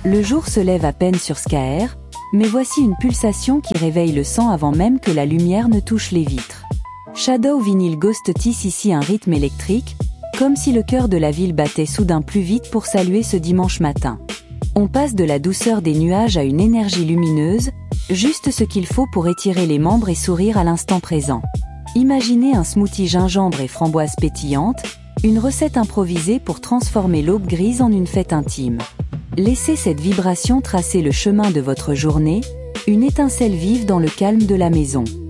Le jour se lève à peine sur Skaer, mais voici une pulsation qui réveille le sang avant même que la lumière ne touche les vitres. Shadow Vinyl Ghost tisse ici un rythme électrique, comme si le cœur de la ville battait soudain plus vite pour saluer ce dimanche matin. On passe de la douceur des nuages à une énergie lumineuse, juste ce qu'il faut pour étirer les membres et sourire à l'instant présent. Imaginez un smoothie gingembre et framboise pétillante, une recette improvisée pour transformer l'aube grise en une fête intime. Laissez cette vibration tracer le chemin de votre journée, une étincelle vive dans le calme de la maison.